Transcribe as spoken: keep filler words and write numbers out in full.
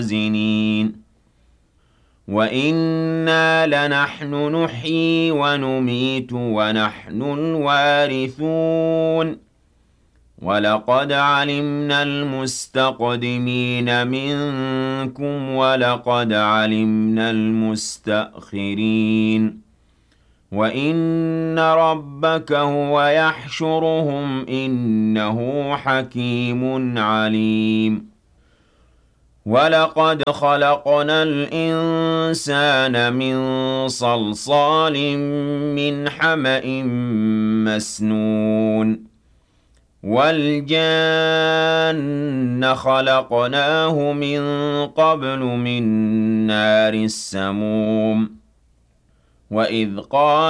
خازنين وَإِنَّا لَنَحْنُ نُحْيِي وَنُمِيتُ وَنَحْنُ الْوَارِثُونَ وَلَقَدْ عَلِمْنَا الْمُسْتَقْدِمِينَ مِنكُمْ وَلَقَدْ عَلِمْنَا الْمُسْتَأْخِرِينَ وَإِنَّ رَبَّكَ هُوَ يَحْشُرُهُمْ إِنَّهُ حَكِيمٌ عَلِيمٌ وَلَقَدْ خَلَقْنَا الْإِنسَانَ مِنْ صَلْصَالٍ مِنْ حَمَإٍ مَسْنُونٍ وَالْجَانَّ خَلَقْنَاهُ مِنْ قَبْلُ مِنْ نَارِ السَّمُومِ وَإِذْ قَالَ